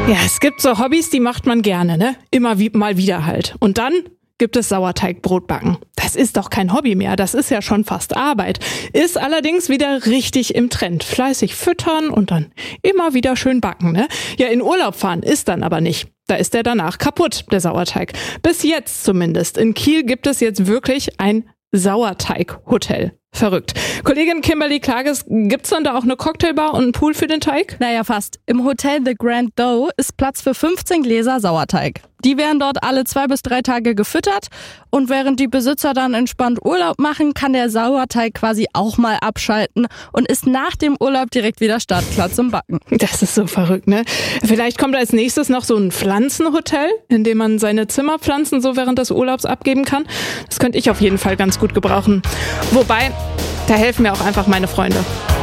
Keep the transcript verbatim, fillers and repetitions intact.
Ja, es gibt so Hobbys, die macht man gerne, ne? Immer wie, mal wieder halt. Und dann gibt es Sauerteigbrotbacken. Das ist doch kein Hobby mehr, das ist ja schon fast Arbeit. Ist allerdings wieder richtig im Trend. Fleißig füttern und dann immer wieder schön backen, ne? Ja, in Urlaub fahren ist dann aber nicht. Da ist der danach kaputt, der Sauerteig. Bis jetzt zumindest. In Kiel gibt es jetzt wirklich ein Sauerteighotel. Verrückt. Kollegin Kimberly Klages, gibt's dann da auch eine Cocktailbar und einen Pool für den Teig? Naja, fast. Im Hotel The Grand Doe ist Platz für fünfzehn Gläser Sauerteig. Die werden dort alle zwei bis drei Tage gefüttert und während die Besitzer dann entspannt Urlaub machen, kann der Sauerteig quasi auch mal abschalten und ist nach dem Urlaub direkt wieder startklar zum Backen. Das ist so verrückt, ne? Vielleicht kommt als nächstes noch so ein Pflanzenhotel, in dem man seine Zimmerpflanzen so während des Urlaubs abgeben kann. Das könnte ich auf jeden Fall ganz gut gebrauchen. Wobei, da helfen mir auch einfach meine Freunde.